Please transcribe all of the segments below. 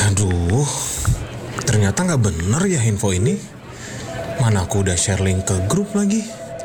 Aduh, ternyata nggak bener ya info ini. Mana aku udah share link ke grup lagi.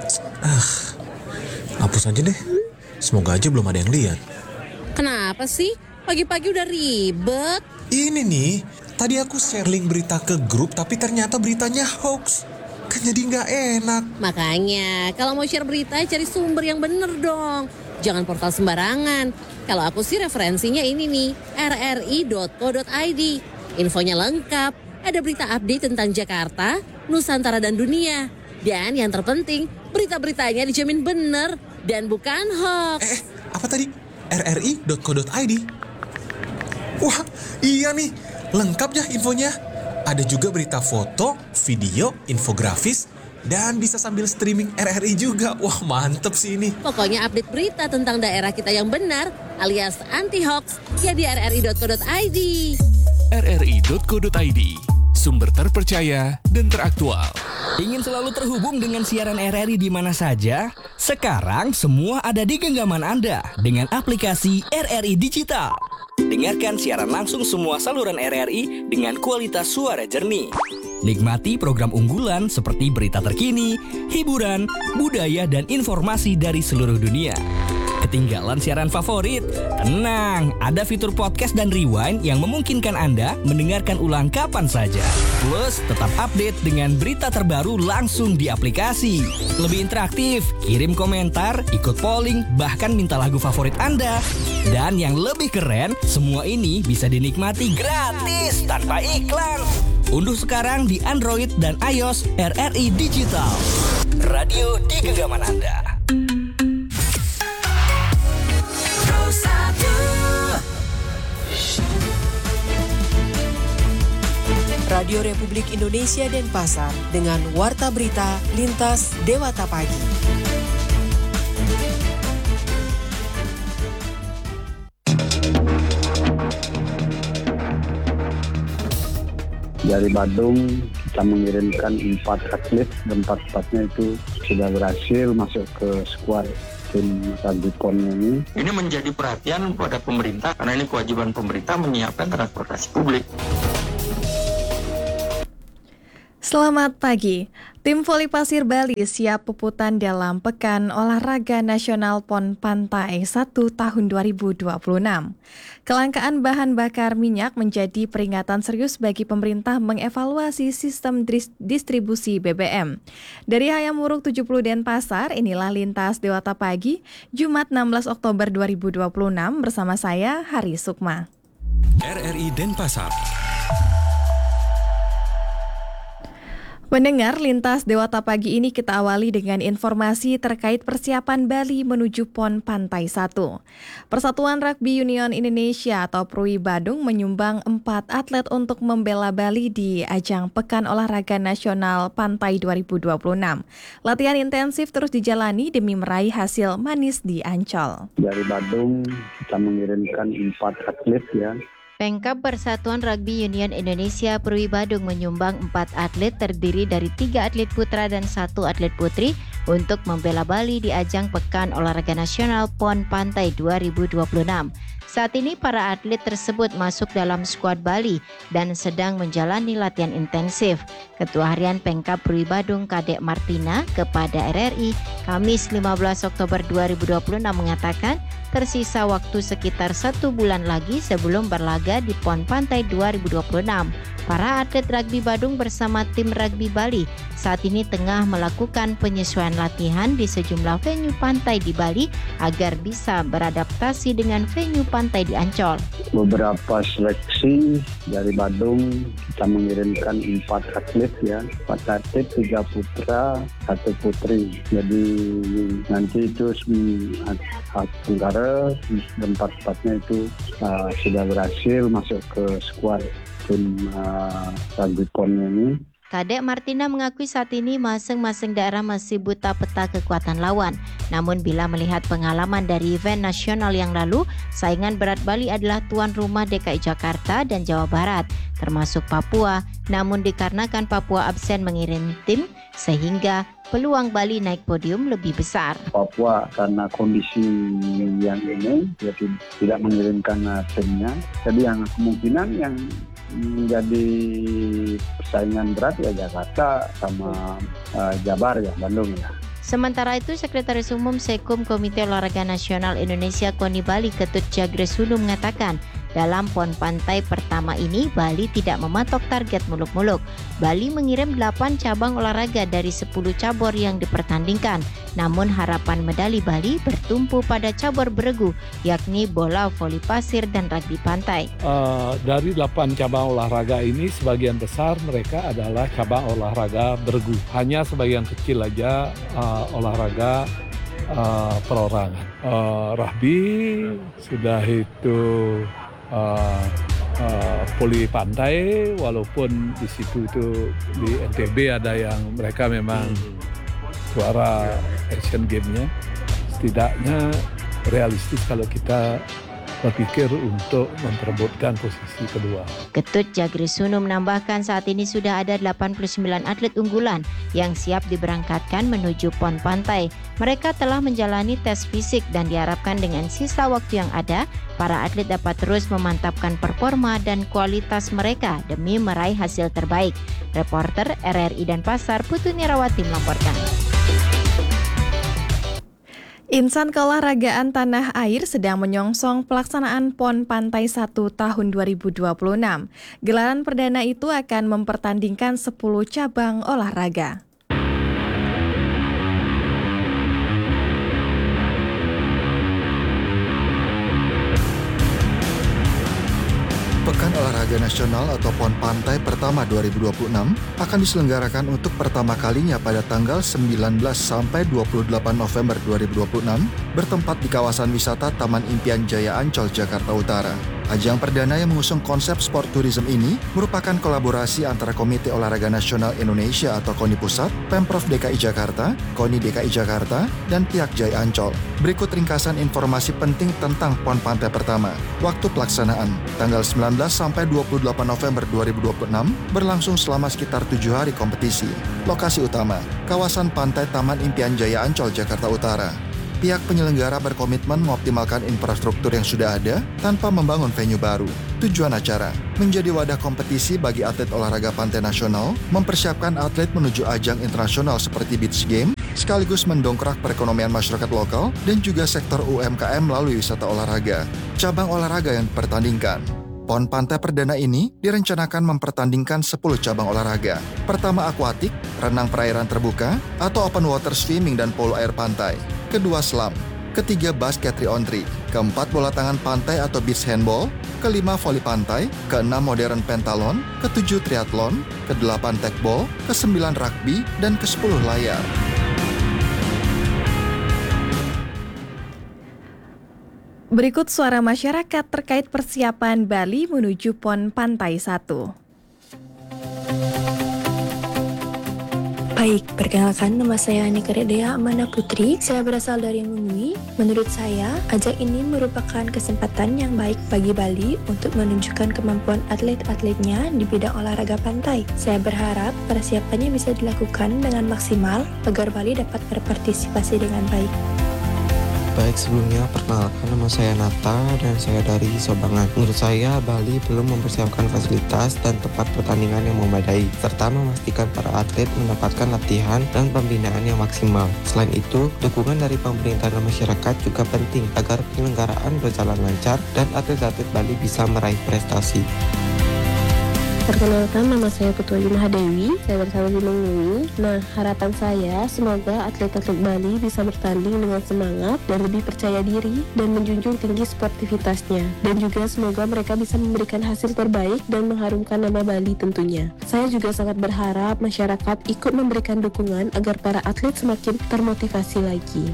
Hapus aja deh. Semoga aja belum ada yang lihat. Kenapa sih? Pagi-pagi udah ribet. Ini nih, tadi aku share link berita ke grup tapi ternyata beritanya hoax. Kan jadi nggak enak. Makanya, kalau mau share berita cari sumber yang bener dong. Jangan portal sembarangan. Kalau aku sih referensinya ini nih, rri.co.id. Infonya lengkap, ada berita update tentang Jakarta, Nusantara dan dunia. Dan yang terpenting, berita-beritanya dijamin bener dan bukan hoax. Apa tadi? rri.co.id? Wah, iya nih, lengkap ya infonya. Ada juga berita foto, video, infografis, dan bisa sambil streaming RRI juga. Wah, mantep sih ini. Pokoknya update berita tentang daerah kita yang benar alias anti-hoax ya di rri.co.id. rri.co.id, sumber terpercaya dan teraktual. Ingin selalu terhubung dengan siaran RRI di mana saja? Sekarang semua ada di genggaman Anda dengan aplikasi RRI Digital. Dengarkan siaran langsung semua saluran RRI dengan kualitas suara jernih. Nikmati program unggulan seperti berita terkini, hiburan, budaya, dan informasi dari seluruh dunia. Ketinggalan siaran favorit? Tenang, ada fitur podcast dan rewind yang memungkinkan Anda mendengarkan ulang kapan saja. Plus, tetap update dengan berita terbaru langsung di aplikasi. Lebih interaktif, kirim komentar, ikut polling, bahkan minta lagu favorit Anda. Dan yang lebih keren, semua ini bisa dinikmati gratis tanpa iklan. Unduh sekarang di Android dan iOS RRI Digital. Radio di genggaman Anda. Radio Republik Indonesia Denpasar dengan Warta Berita Lintas Dewata Pagi. Dari Bandung kita mengirimkan 4 atlet dan 4-4-nya itu sudah berhasil masuk ke skuad tim rugby pon ini. Ini menjadi perhatian pada pemerintah karena ini kewajiban pemerintah menyiapkan transportasi publik. Selamat pagi. Tim voli pasir Bali siap puputan dalam Pekan Olahraga Nasional PON Pantai 1 tahun 2026. Kelangkaan bahan bakar minyak menjadi peringatan serius bagi pemerintah mengevaluasi sistem distribusi BBM. Dari Hayamuruk 70 Denpasar, inilah Lintas Dewata Pagi, Jumat 16 Oktober 2026 bersama saya, Hari Sukma. RRI Denpasar. Pendengar Lintas Dewata Pagi ini kita awali dengan informasi terkait persiapan Bali menuju PON Pantai 1. Persatuan Rugby Union Indonesia atau PRUI Badung menyumbang 4 atlet untuk membela Bali di ajang Pekan Olahraga Nasional Pantai 2026. Latihan intensif terus dijalani demi meraih hasil manis di Ancol. Dari Bandung kita mengirimkan 4 atlet ya. Pengkap Persatuan Rugby Union Indonesia PRUI Badung menyumbang 4 atlet terdiri dari 3 atlet putra dan 1 atlet putri untuk membela Bali di ajang Pekan Olahraga Nasional PON Pantai 2026. Saat ini para atlet tersebut masuk dalam skuad Bali dan sedang menjalani latihan intensif. Ketua Harian Pengkap PRUI Badung Kadek Martina kepada RRI Kamis 15 Oktober 2026 mengatakan tersisa waktu sekitar 1 bulan lagi sebelum berlaga di PON Pantai 2026. Para atlet rugby Badung bersama tim rugby Bali saat ini tengah melakukan penyesuaian latihan di sejumlah venue pantai di Bali agar bisa beradaptasi dengan venue pantai di Ancol. Beberapa seleksi dari Bandung kita mengirimkan 4 atlet ya, 4 atlet, 3 putra, 1 putri. Jadi nanti itu Tenggara dan 4-4-nya itu sudah berhasil masuk ke skuad tim rugby pon ini. Kadek Martina mengakui saat ini masing-masing daerah masih buta peta kekuatan lawan. Namun bila melihat pengalaman dari event nasional yang lalu, saingan berat Bali adalah tuan rumah DKI Jakarta dan Jawa Barat, termasuk Papua. Namun dikarenakan Papua absen mengirim tim, sehingga peluang Bali naik podium lebih besar. Papua karena kondisi yang ini dia tidak mengirimkan timnya. Jadi yang kemungkinan yang menjadi persaingan berat ya Jakarta sama Jabar ya, Bandung ya. Sementara itu, Sekretaris Umum Sekum Komite Olahraga Nasional Indonesia KONI Bali Ketut Jagresunu mengatakan, dalam PON Pantai pertama ini, Bali tidak mematok target muluk-muluk. Bali mengirim 8 cabang olahraga dari 10 cabur yang dipertandingkan. Namun harapan medali Bali bertumpu pada cabur beregu, yakni bola voli pasir dan rugby pantai. Dari 8 cabang olahraga ini, sebagian besar mereka adalah cabang olahraga beregu. Hanya sebagian kecil aja olahraga perorangan. Rugby, sudah itu voli pantai, walaupun di situ itu di NTB ada yang mereka memang juara Asian Games-nya, setidaknya realistis kalau kita berpikir untuk memperebutkan posisi kedua. Ketut Jagresunu menambahkan saat ini sudah ada 89 atlet unggulan yang siap diberangkatkan menuju PON Pantai. Mereka telah menjalani tes fisik dan diharapkan dengan sisa waktu yang ada, para atlet dapat terus memantapkan performa dan kualitas mereka demi meraih hasil terbaik. Reporter RRI Denpasar Putu Nirawati melaporkan. Insan Keolahragaan Tanah Air sedang menyongsong pelaksanaan PON Pantai 1 tahun 2026. Gelaran perdana itu akan mempertandingkan 10 cabang olahraga. Pekan Olahraga Nasional atau PON Pantai pertama 2026 akan diselenggarakan untuk pertama kalinya pada tanggal 19 sampai 28 November 2026 bertempat di kawasan wisata Taman Impian Jaya Ancol, Jakarta Utara. Ajang perdana yang mengusung konsep sport tourism ini merupakan kolaborasi antara Komite Olahraga Nasional Indonesia atau KONI Pusat, Pemprov DKI Jakarta, KONI DKI Jakarta, dan pihak Jaya Ancol. Berikut ringkasan informasi penting tentang PON Pantai pertama. Waktu pelaksanaan, tanggal 19 sampai 28 November 2026, berlangsung selama sekitar 7 hari kompetisi. Lokasi utama, kawasan pantai Taman Impian Jaya Ancol, Jakarta Utara. Pihak penyelenggara berkomitmen mengoptimalkan infrastruktur yang sudah ada tanpa membangun venue baru. Tujuan acara, menjadi wadah kompetisi bagi atlet olahraga pantai nasional, mempersiapkan atlet menuju ajang internasional seperti Beach Game, sekaligus mendongkrak perekonomian masyarakat lokal dan juga sektor UMKM melalui wisata olahraga. Cabang olahraga yang dipertandingkan. PON Pantai perdana ini direncanakan mempertandingkan 10 cabang olahraga. Pertama akuatik, renang perairan terbuka, atau open water swimming dan polo air pantai. Kedua selam, ketiga basket 3-on-3, keempat bola tangan pantai atau beach handball, kelima voli pantai, keenam modern pentalon, ketujuh triathlon, kedelapan tekball, kesembilan rugby, dan ke-10 layar. Berikut suara masyarakat terkait persiapan Bali menuju PON Pantai 1. Baik, perkenalkan nama saya Anika Dea Amanda Putri. Saya berasal dari Mungui. Menurut saya, ajang ini merupakan kesempatan yang baik bagi Bali untuk menunjukkan kemampuan atlet-atletnya di bidang olahraga pantai. Saya berharap persiapannya bisa dilakukan dengan maksimal agar Bali dapat berpartisipasi dengan baik. Baik, sebelumnya perkenalkan nama saya Nata dan saya dari Sobangan. Menurut saya, Bali belum mempersiapkan fasilitas dan tempat pertandingan yang memadai, serta memastikan para atlet mendapatkan latihan dan pembinaan yang maksimal. Selain itu, dukungan dari pemerintah dan masyarakat juga penting agar penyelenggaraan berjalan lancar dan atlet-atlet Bali bisa meraih prestasi. Perkenalkan, nama saya Putu Mahadewi, saya berasal dari Mengui. Nah, harapan saya semoga atlet-atlet Bali bisa bertanding dengan semangat dan lebih percaya diri dan menjunjung tinggi sportivitasnya. Dan juga semoga mereka bisa memberikan hasil terbaik dan mengharumkan nama Bali tentunya. Saya juga sangat berharap masyarakat ikut memberikan dukungan agar para atlet semakin termotivasi lagi.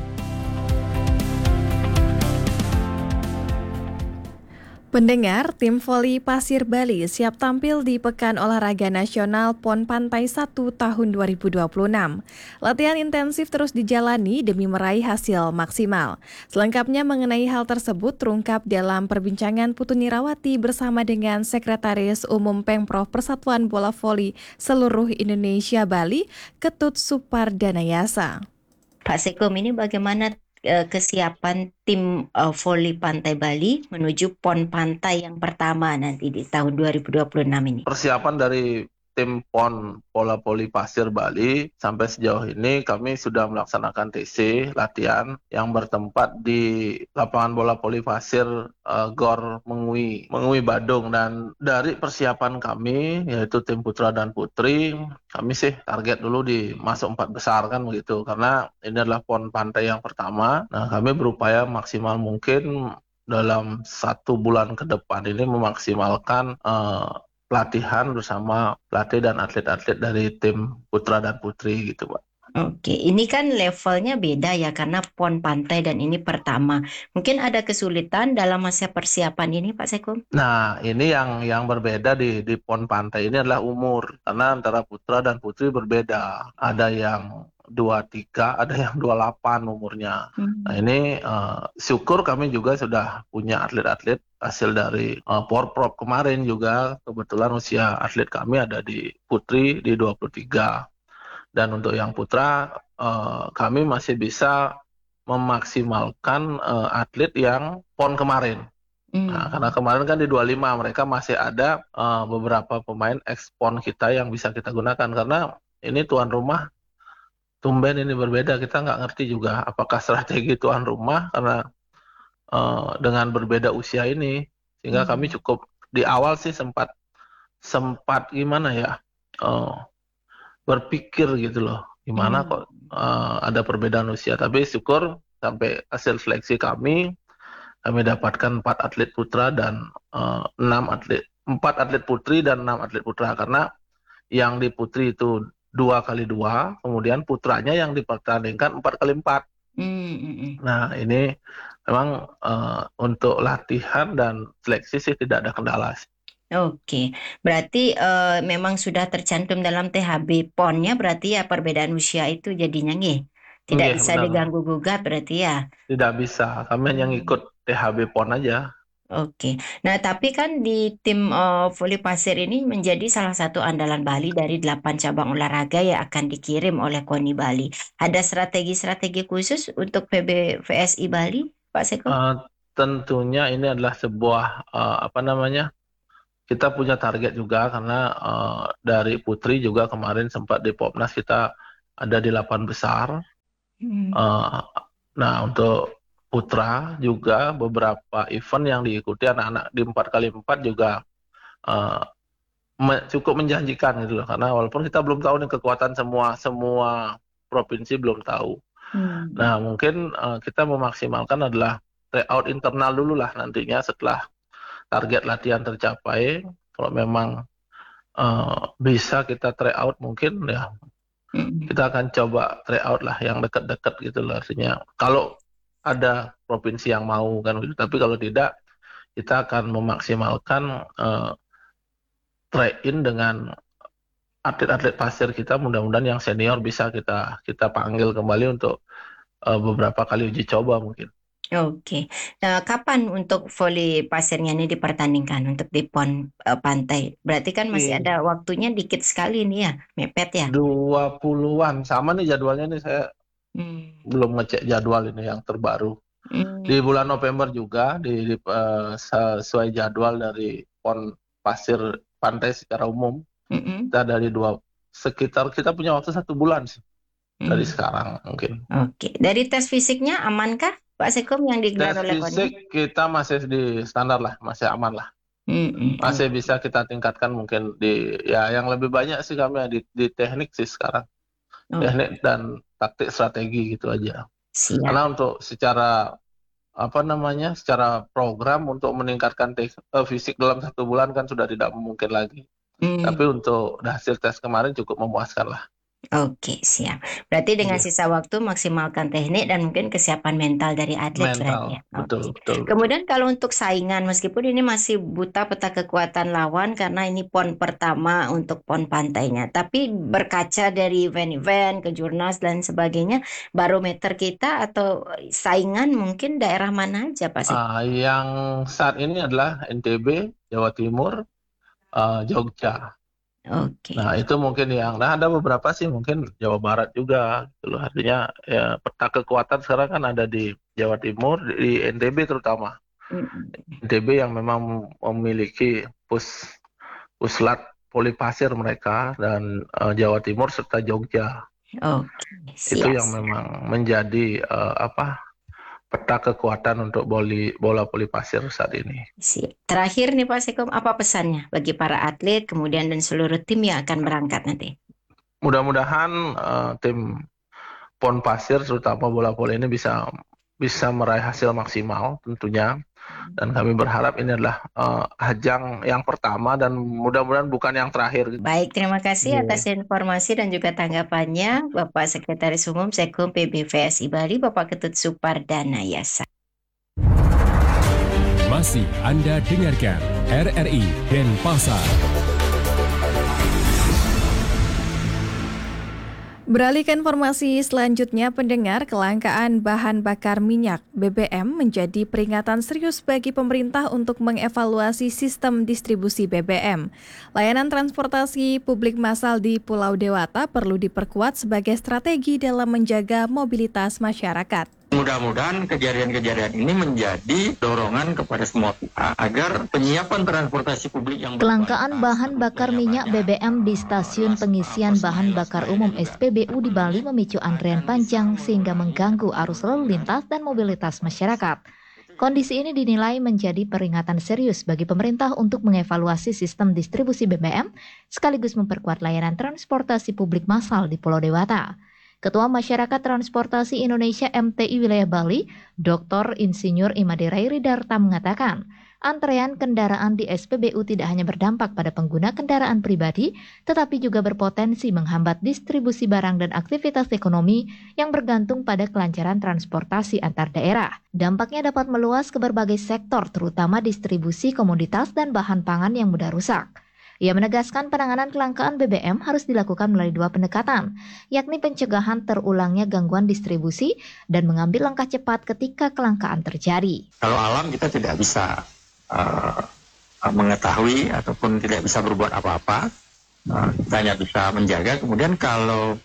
Pendengar, tim voli pasir Bali siap tampil di Pekan Olahraga Nasional PON Pantai 1 tahun 2026. Latihan intensif terus dijalani demi meraih hasil maksimal. Selengkapnya mengenai hal tersebut terungkap dalam perbincangan Putu Nirawati bersama dengan Sekretaris Umum Pemprov Persatuan Bola Voli Seluruh Indonesia Bali, Ketut Supardanayasa. Pak Sekum, ini bagaimana kesiapan tim voli Pantai Bali menuju PON Pantai yang pertama nanti di tahun 2026 ini? Persiapan dari tim PON Bola Voli Pasir Bali sampai sejauh ini kami sudah melaksanakan TC latihan yang bertempat di lapangan bola voli pasir Gor Mengui Badung. Dan dari persiapan kami yaitu tim putra dan putri, kami sih target dulu di masuk 4 besar kan begitu, karena ini adalah PON Pantai yang pertama. Nah, kami berupaya maksimal mungkin dalam 1 bulan ke depan ini memaksimalkan pelatihan bersama pelatih dan atlet-atlet dari tim putra dan putri gitu, Pak. Oke, ini kan levelnya beda ya karena PON Pantai dan ini pertama. Mungkin ada kesulitan dalam masa persiapan ini, Pak Sekum? Nah, ini yang berbeda di PON Pantai ini adalah umur. Karena antara putra dan putri berbeda. Ada yang 23, ada yang 28 umurnya. Nah, ini syukur kami juga sudah punya atlet-atlet hasil dari Porprov kemarin juga. Kebetulan usia atlet kami ada di putri di 23. Dan untuk yang putra, kami masih bisa memaksimalkan atlet yang PON kemarin. Nah, karena kemarin kan di 25 mereka masih ada beberapa pemain ex-PON kita yang bisa kita gunakan. Karena ini tuan rumah, tumben ini berbeda, kita nggak ngerti juga apakah strategi tuan rumah karena dengan berbeda usia ini, sehingga kami cukup di awal sih sempat gimana ya, berpikir gitu loh, gimana kok ada perbedaan usia. Tapi syukur sampai hasil seleksi kami dapatkan 4 atlet putra dan 4 atlet putri dan 6 atlet putra, karena yang di putri itu 2x2, kemudian putranya yang dipertandingkan 4x4. Nah, ini memang untuk latihan dan seleksi sih tidak ada kendala. Oke, berarti memang sudah tercantum dalam THB PON-nya, berarti ya perbedaan usia itu jadinya tidak bisa diganggu gugat berarti ya? Tidak bisa, kami hanya ngikut THB PON aja. Oke, nah tapi kan di tim voli pasir ini menjadi salah satu andalan Bali dari 8 cabang olahraga yang akan dikirim oleh KONI Bali. Ada strategi-strategi khusus untuk PBVSI Bali, Pak Seko? Tentunya ini adalah sebuah kita punya target juga karena dari putri juga kemarin sempat di Popnas kita ada di 8 besar. Nah, untuk putra juga beberapa event yang diikuti anak-anak di 4x4 juga cukup menjanjikan gitu loh, karena walaupun kita belum tahu nih kekuatan semua provinsi belum tahu. Nah, mungkin kita memaksimalkan adalah tryout internal dulu lah nantinya setelah target latihan tercapai. Kalau memang bisa kita tryout mungkin ya kita akan coba tryout lah yang dekat-dekat gitu loh. Artinya kalau ada provinsi yang mau kan, tapi kalau tidak kita akan memaksimalkan try-in dengan atlet-atlet pasir kita, mudah-mudahan yang senior bisa kita panggil kembali untuk beberapa kali uji coba mungkin. Oke, nah kapan untuk voli pasirnya ini dipertandingkan untuk di PON Pantai? Berarti kan masih ada waktunya dikit sekali nih ya, mepet ya? 20-an, sama nih jadwalnya nih, saya belum ngecek jadwal ini yang terbaru. Di bulan November juga sesuai jadwal dari PON Pasir Pantai secara umum. Kita dari sekitar kita punya waktu 1 bulan sih dari sekarang mungkin. Oke, dari tes fisiknya amankah Pak Sekum yang digelar oleh KONI? Tes fisik kita masih di standar lah, masih aman lah. Masih bisa kita tingkatkan mungkin yang lebih banyak sih kami di teknik sih sekarang. Teknik dan taktik strategi gitu aja. Siap. Karena untuk secara secara program untuk meningkatkan fisik dalam 1 bulan kan sudah tidak mungkin lagi. Tapi untuk hasil tes kemarin cukup memuaskan lah. Oke, siap. Berarti dengan sisa waktu maksimalkan teknik dan mungkin kesiapan mental dari atlet berarti ya. Betul. Kemudian kalau untuk saingan, meskipun ini masih buta peta kekuatan lawan karena ini PON pertama untuk PON Pantainya, tapi berkaca dari event-event, kejurnas dan sebagainya, barometer kita atau saingan mungkin daerah mana aja Pak Sek? Yang saat ini adalah NTB, Jawa Timur, Jogja. Oke. Nah itu mungkin ada beberapa sih mungkin Jawa Barat juga gitu loh. Artinya ya peta kekuatan sekarang kan ada di Jawa Timur, di NTB terutama. NTB yang memang memiliki puslat poli pasir mereka, dan Jawa Timur serta Jogja. Oke, Itu yang memang menjadi peta kekuatan untuk bola poli pasir saat ini. Siap. Terakhir nih Pak Sekom, apa pesannya bagi para atlet kemudian dan seluruh tim yang akan berangkat nanti? Mudah-mudahan tim PON Pasir terutama bola voli ini bisa meraih hasil maksimal tentunya, dan kami berharap ini adalah ajang yang pertama dan mudah-mudahan bukan yang terakhir. Baik, terima kasih atas informasi dan juga tanggapannya Bapak Sekretaris Umum Sekom PBVSI Bali, Bapak Ketut Supardana Yasa. Masih Anda dengarkan RRI Denpasar. Beralih ke informasi selanjutnya, pendengar, kelangkaan bahan bakar minyak BBM menjadi peringatan serius bagi pemerintah untuk mengevaluasi sistem distribusi BBM. Layanan transportasi publik massal di Pulau Dewata perlu diperkuat sebagai strategi dalam menjaga mobilitas masyarakat. Mudah-mudahan kejadian-kejadian ini menjadi dorongan kepada semua pihak agar penyiapan transportasi publik yang Kelangkaan bahan bakar minyak BBM di stasiun pengisian bahan bakar umum SPBU di Bali memicu antrean panjang sehingga mengganggu arus lalu lintas dan mobilitas masyarakat. Kondisi ini dinilai menjadi peringatan serius bagi pemerintah untuk mengevaluasi sistem distribusi BBM sekaligus memperkuat layanan transportasi publik massal di Pulau Dewata. Ketua Masyarakat Transportasi Indonesia MTI Wilayah Bali, Dr. Insinyur Imade Rairi Darta mengatakan, antrean kendaraan di SPBU tidak hanya berdampak pada pengguna kendaraan pribadi, tetapi juga berpotensi menghambat distribusi barang dan aktivitas ekonomi yang bergantung pada kelancaran transportasi antar daerah. Dampaknya dapat meluas ke berbagai sektor, terutama distribusi komoditas dan bahan pangan yang mudah rusak. Ia menegaskan penanganan kelangkaan BBM harus dilakukan melalui dua pendekatan, yakni pencegahan terulangnya gangguan distribusi dan mengambil langkah cepat ketika kelangkaan terjadi. Kalau alam kita tidak bisa mengetahui ataupun tidak bisa berbuat apa-apa, kita hanya bisa menjaga. Kemudian kalau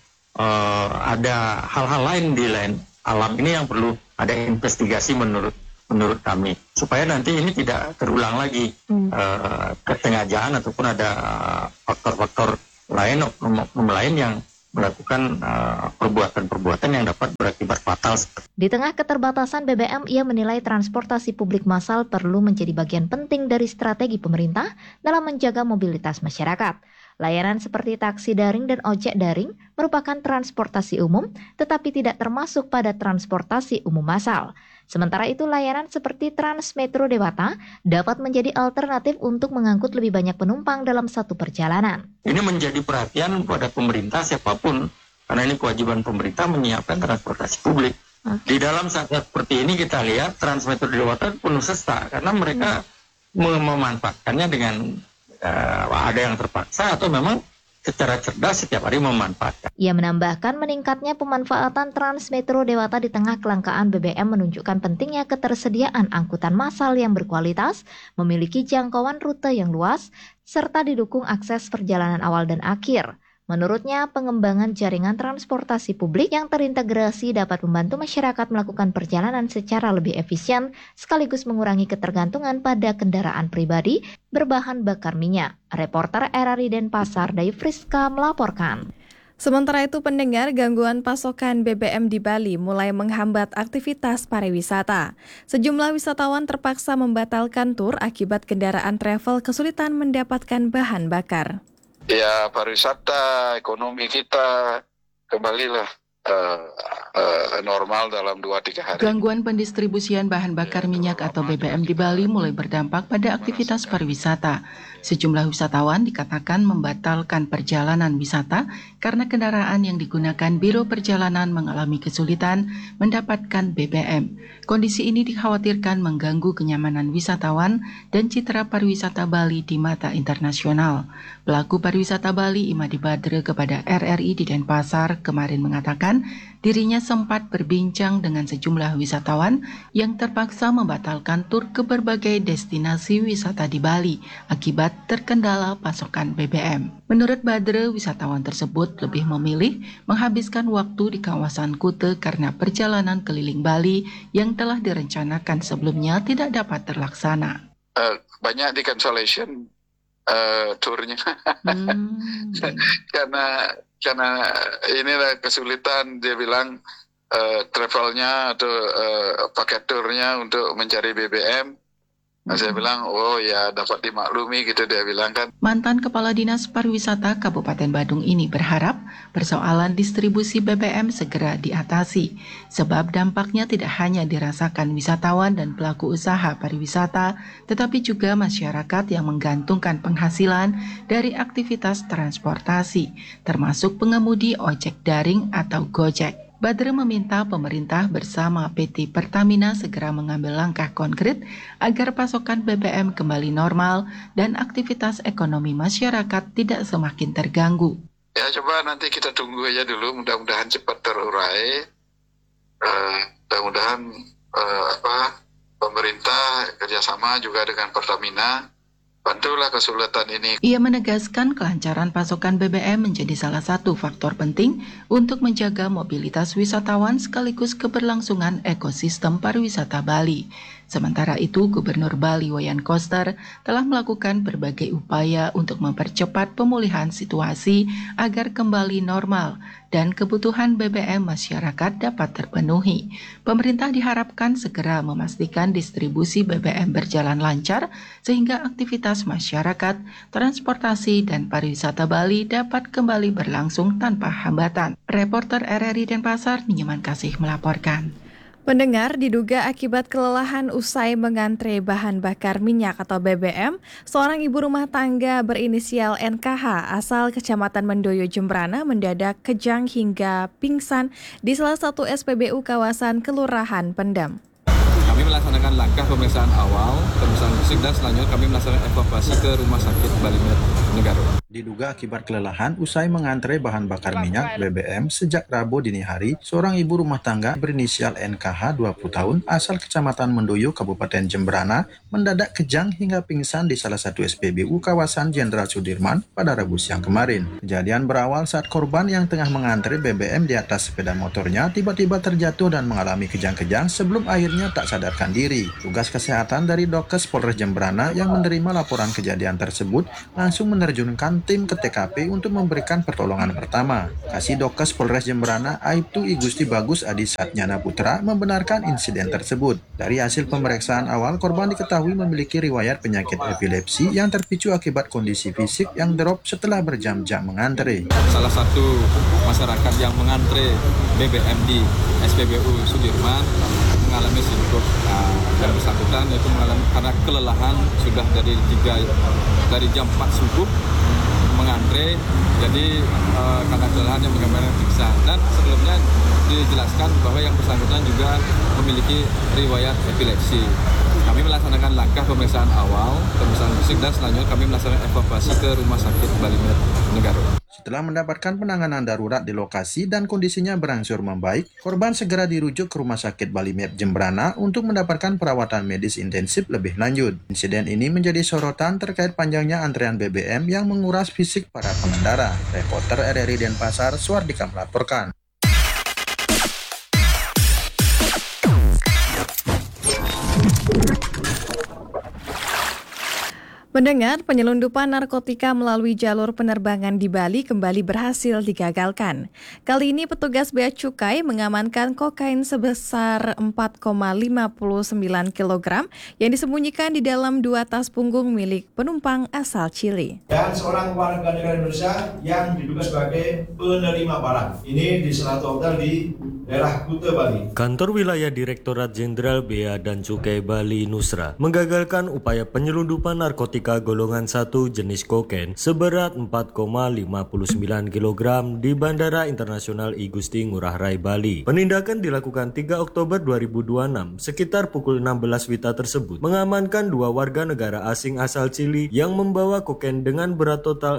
ada hal-hal lain di lain alam ini yang perlu ada investigasi menurut kami, supaya nanti ini tidak terulang lagi kesengajaan ataupun ada faktor-faktor lain oknum lain yang melakukan perbuatan-perbuatan yang dapat berakibat fatal. Di tengah keterbatasan BBM, ia menilai transportasi publik massal perlu menjadi bagian penting dari strategi pemerintah dalam menjaga mobilitas masyarakat. Layanan seperti taksi daring dan ojek daring merupakan transportasi umum, tetapi tidak termasuk pada transportasi umum massal. Sementara itu, layanan seperti Transmetro Dewata dapat menjadi alternatif untuk mengangkut lebih banyak penumpang dalam satu perjalanan. Ini menjadi perhatian pada pemerintah siapapun, karena ini kewajiban pemerintah menyiapkan transportasi publik. Di dalam saat seperti ini kita lihat Transmetro Dewata penuh sesak, karena mereka memanfaatkannya dengan ada yang terpaksa atau memang secara cerdas setiap hari memanfaatkan. Ia menambahkan meningkatnya pemanfaatan Transmetro Dewata di tengah kelangkaan BBM menunjukkan pentingnya ketersediaan angkutan massal yang berkualitas, memiliki jangkauan rute yang luas, serta didukung akses perjalanan awal dan akhir. Menurutnya, pengembangan jaringan transportasi publik yang terintegrasi dapat membantu masyarakat melakukan perjalanan secara lebih efisien, sekaligus mengurangi ketergantungan pada kendaraan pribadi berbahan bakar minyak. Reporter RRI Denpasar, Dai Friska melaporkan. Sementara itu, pendengar, gangguan pasokan BBM di Bali mulai menghambat aktivitas pariwisata. Sejumlah wisatawan terpaksa membatalkan tur akibat kendaraan travel kesulitan mendapatkan bahan bakar. Ya, pariwisata, ekonomi kita kembalilah normal dalam 2-3 hari. Gangguan pendistribusian bahan bakar minyak atau BBM di Bali mulai berdampak pada aktivitas pariwisata. Sejumlah wisatawan dikatakan membatalkan perjalanan wisata karena kendaraan yang digunakan Biro Perjalanan mengalami kesulitan mendapatkan BBM. Kondisi ini dikhawatirkan mengganggu kenyamanan wisatawan dan citra pariwisata Bali di mata internasional. Pelaku pariwisata Bali, Imade Badre, kepada RRI di Denpasar kemarin mengatakan mengatakan dirinya sempat berbincang dengan sejumlah wisatawan yang terpaksa membatalkan tur ke berbagai destinasi wisata di Bali akibat terkendala pasokan BBM. Menurut Badre, wisatawan tersebut lebih memilih menghabiskan waktu di kawasan Kuta karena perjalanan keliling Bali yang telah direncanakan sebelumnya tidak dapat terlaksana. Banyak di cancellation turnya karena inilah kesulitan, dia bilang travelnya atau paket turnya untuk mencari BBM. Nah, saya bilang, oh ya dapat dimaklumi gitu, dia bilang kan. Mantan Kepala Dinas Pariwisata Kabupaten Badung ini berharap persoalan distribusi BBM segera diatasi, sebab dampaknya tidak hanya dirasakan wisatawan dan pelaku usaha pariwisata, tetapi juga masyarakat yang menggantungkan penghasilan dari aktivitas transportasi, termasuk pengemudi ojek daring atau Gojek. Badre meminta pemerintah bersama PT Pertamina segera mengambil langkah konkret agar pasokan BBM kembali normal dan aktivitas ekonomi masyarakat tidak semakin terganggu. Ya coba nanti kita tunggu aja dulu, mudah-mudahan cepat terurai. Mudah-mudahan pemerintah kerjasama juga dengan Pertamina bantulah kesulitan ini. Ia menegaskan kelancaran pasokan BBM menjadi salah satu faktor penting untuk menjaga mobilitas wisatawan sekaligus keberlangsungan ekosistem pariwisata Bali. Sementara itu, Gubernur Bali Wayan Koster telah melakukan berbagai upaya untuk mempercepat pemulihan situasi agar kembali normal dan kebutuhan BBM masyarakat dapat terpenuhi. Pemerintah diharapkan segera memastikan distribusi BBM berjalan lancar sehingga aktivitas masyarakat, transportasi, dan pariwisata Bali dapat kembali berlangsung tanpa hambatan. Reporter RRI Denpasar, Ninyaman Kasih melaporkan. Pendengar, diduga akibat kelelahan usai mengantre bahan bakar minyak atau BBM, seorang ibu rumah tangga berinisial NKH asal Kecamatan Mendoyo Jembrana mendadak kejang hingga pingsan di salah satu SPBU kawasan Kelurahan Pendem. Kami melaksanakan langkah pemeriksaan awal, pemeriksaan fisik, dan selanjutnya kami melaksanakan evakuasi ke Rumah Sakit Bali Med Negara. Diduga akibat kelelahan usai mengantre bahan bakar minyak BBM sejak Rabu dini hari, seorang ibu rumah tangga berinisial NKH 20 tahun asal Kecamatan Mendoyo, Kabupaten Jembrana mendadak kejang hingga pingsan di salah satu SPBU kawasan Jenderal Sudirman pada Rabu siang kemarin. Kejadian berawal saat korban yang tengah mengantre BBM di atas sepeda motornya tiba-tiba terjatuh dan mengalami kejang-kejang sebelum akhirnya tak sadarkan diri. Tugas kesehatan dari Dokes Polres Jembrana yang menerima laporan kejadian tersebut langsung menerjunkan tim ke TKP untuk memberikan pertolongan pertama. Kasih Dokes Polres Jembrana Aibtu I Gusti Bagus Adi Satnyana Putra membenarkan insiden tersebut. Dari hasil pemeriksaan awal, korban diketahui memiliki riwayat penyakit epilepsi yang terpicu akibat kondisi fisik yang drop setelah berjam-jam mengantre. Salah satu masyarakat yang mengantre BBM di SPBU Sudirman mengalami sindrom yang bersangkutan, yaitu mengalami karena kelelahan sudah dari jam 4 subuh mengantre, jadi karena kelelahan yang menyebabkan pingsan. Dan sebelumnya dijelaskan bahwa yang bersangkutan juga memiliki riwayat epilepsi. Kami melaksanakan langkah pemeriksaan awal, pemeriksaan fisik, dan selanjutnya kami melaksanakan evakuasi ke Rumah Sakit Bali Med Negara. Setelah mendapatkan penanganan darurat di lokasi dan kondisinya berangsur membaik, korban segera dirujuk ke Rumah Sakit Bali Med Jembrana untuk mendapatkan perawatan medis intensif lebih lanjut. Insiden ini menjadi sorotan terkait panjangnya antrean BBM yang menguras fisik para pengendara. Reporter RRI Denpasar, Suardika melaporkan. Mendengar penyelundupan narkotika melalui jalur penerbangan di Bali kembali berhasil digagalkan. Kali ini petugas Bea Cukai mengamankan kokain sebesar 4,59 kg yang disembunyikan di dalam 2 tas punggung milik penumpang asal Chili. Dan seorang warga negara Indonesia yang diduga sebagai penerima barang. Ini di salah satu hotel di daerah Kuta, Bali. Kantor Wilayah Direktorat Jenderal Bea dan Cukai Bali Nusra menggagalkan upaya penyelundupan narkotika golongan 1 jenis kokain seberat 4,59 kg di Bandara Internasional I Gusti Ngurah Rai Bali. Penindakan dilakukan 3 Oktober 2026 sekitar pukul 16 WITA tersebut mengamankan 2 warga negara asing asal Chili yang membawa kokain dengan berat total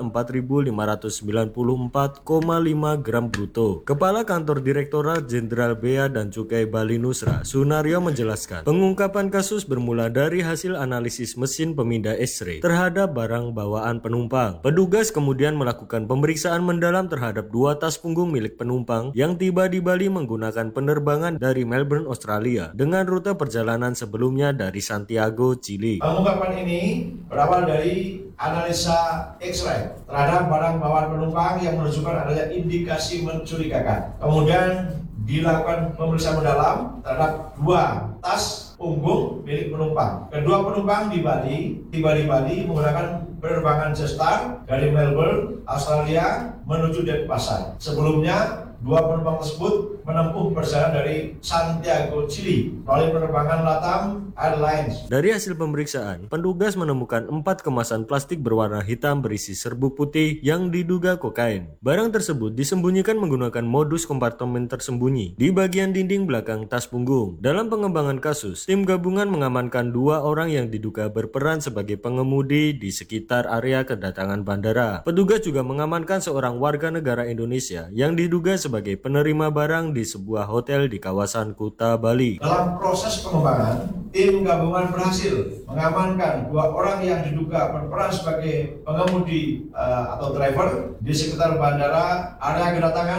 4.594,5 gram bruto. Kepala Kantor Direktorat Jenderal Bea dan Cukai Bali Nusra, Sunaryo menjelaskan, pengungkapan kasus bermula dari hasil analisis mesin pemindah X-ray terhadap barang bawaan penumpang. Petugas kemudian melakukan pemeriksaan mendalam terhadap 2 tas punggung milik penumpang yang tiba di Bali menggunakan penerbangan dari Melbourne, Australia dengan rute perjalanan sebelumnya dari Santiago, Chili. Pengungkapan ini berawal dari analisa X-ray terhadap barang bawaan penumpang yang menunjukkan adanya indikasi mencurigakan. Kemudian dilakukan pemeriksaan mendalam terhadap 2 tas punggung milik penumpang. Kedua penumpang tiba di Bali menggunakan penerbangan Jetstar dari Melbourne, Australia menuju Denpasar. Sebelumnya 2 penumpang tersebut menempuh perjalanan dari Santiago, Chili melalui penerbangan Latam Airlines. Dari hasil pemeriksaan, petugas menemukan 4 kemasan plastik berwarna hitam berisi serbuk putih yang diduga kokain. Barang tersebut disembunyikan menggunakan modus kompartemen tersembunyi di bagian dinding belakang tas punggung. Dalam pengembangan kasus, tim gabungan mengamankan 2 orang yang diduga berperan sebagai pengemudi di sekitar area kedatangan bandara. Petugas juga mengamankan seorang warga negara Indonesia yang diduga sebagai penerima barang di sebuah hotel di kawasan Kuta, Bali. Dalam proses pengembangan, tim gabungan berhasil mengamankan 2 orang yang diduga berperan sebagai pengemudi atau driver di sekitar bandara area kedatangan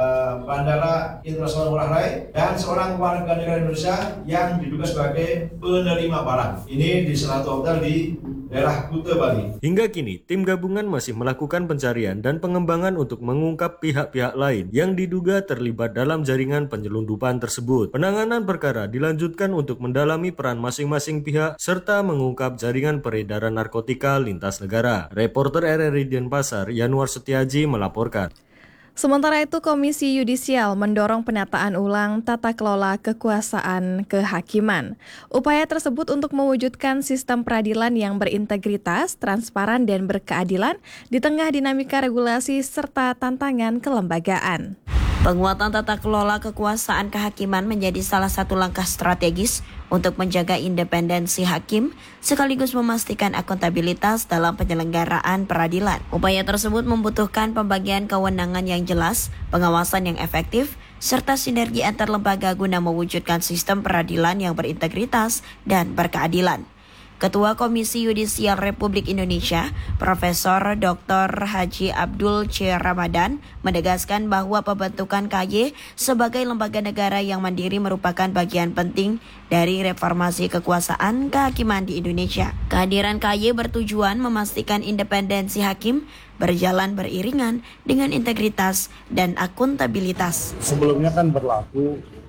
Bandara Internasional Ngurah Rai dan seorang warga negara Indonesia yang diduga sebagai penerima barang. Ini di salah satu hotel di daerah Kuta, Bali. Hingga kini, tim gabungan masih melakukan pencarian dan pengembangan untuk mengungkap pihak-pihak lain yang diduga terlibat dalam jaringan penyelundupan tersebut. Penanganan perkara dilanjutkan untuk mendalami peran masing-masing pihak serta mengungkap jaringan peredaran narkotika lintas negara. Reporter RRI Denpasar, Yanuar Setiaji melaporkan. Sementara itu, Komisi Yudisial mendorong penataan ulang tata kelola kekuasaan kehakiman. Upaya tersebut untuk mewujudkan sistem peradilan yang berintegritas, transparan, dan berkeadilan di tengah dinamika regulasi serta tantangan kelembagaan. Penguatan tata kelola kekuasaan kehakiman menjadi salah satu langkah strategis untuk menjaga independensi hakim sekaligus memastikan akuntabilitas dalam penyelenggaraan peradilan. Upaya tersebut membutuhkan pembagian kewenangan yang jelas, pengawasan yang efektif, serta sinergi antar lembaga guna mewujudkan sistem peradilan yang berintegritas dan berkeadilan. Ketua Komisi Yudisial Republik Indonesia, Profesor Dr. Haji Abdul C. Ramadan, menegaskan bahwa pembentukan KY sebagai lembaga negara yang mandiri merupakan bagian penting dari reformasi kekuasaan kehakiman di Indonesia. Kehadiran KY bertujuan memastikan independensi hakim berjalan beriringan dengan integritas dan akuntabilitas. Sebelumnya kan berlaku